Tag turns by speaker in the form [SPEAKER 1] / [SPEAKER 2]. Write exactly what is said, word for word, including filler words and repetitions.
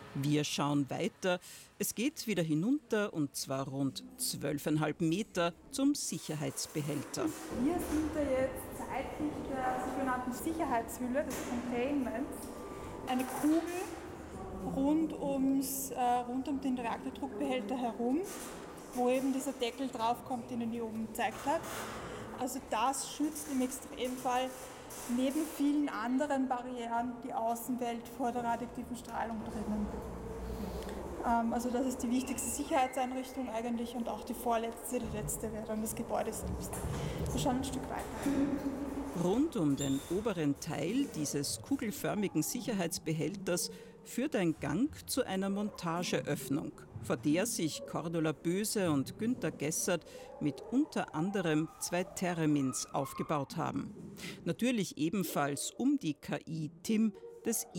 [SPEAKER 1] Wir schauen weiter. Es geht wieder hinunter, und zwar rund zwölfeinhalb Meter zum Sicherheitsbehälter.
[SPEAKER 2] Wir sind da jetzt seitlich der sogenannten Sicherheitshülle des Containments. Eine Kugel rund, ums, äh, rund um den Reaktordruckbehälter herum, wo eben dieser Deckel draufkommt, den ich oben gezeigt habe. Also das schützt im Extremfall neben vielen anderen Barrieren die Außenwelt vor der radioaktiven Strahlung drinnen. Ähm, also das ist die wichtigste Sicherheitseinrichtung eigentlich und auch die vorletzte, die letzte wäre dann das Gebäude selbst. Wir schauen ein Stück weiter.
[SPEAKER 1] Rund um den oberen Teil dieses kugelförmigen Sicherheitsbehälters führt ein Gang zu einer Montageöffnung, vor der sich Cordula Böse und Günter Gessert mit unter anderem zwei Theremins aufgebaut haben. Natürlich ebenfalls um die K I T I M des